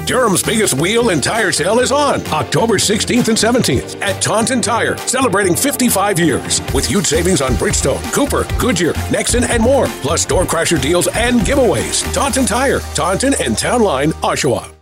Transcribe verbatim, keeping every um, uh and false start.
Durham's biggest wheel and tire sale is on October sixteenth and seventeenth at Taunton Tire, celebrating fifty-five years with huge savings on Bridgestone, Cooper, Goodyear, Nexon, and more, plus door crasher deals and giveaways. Taunton Tire, Taunton and Town Line, Oshawa.